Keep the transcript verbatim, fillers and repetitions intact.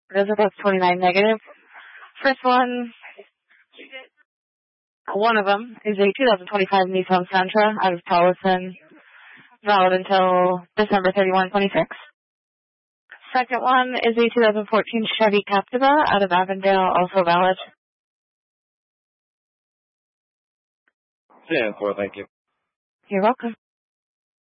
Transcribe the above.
Those are both twenty-nine negative. First one, one of them is a two thousand twenty-five Nissan Sentra out of Tolleson, valid until December thirty-first, twenty-six. Second one is a two thousand fourteen Chevy Captiva out of Avondale, also valid. ten four, thank you. You're welcome.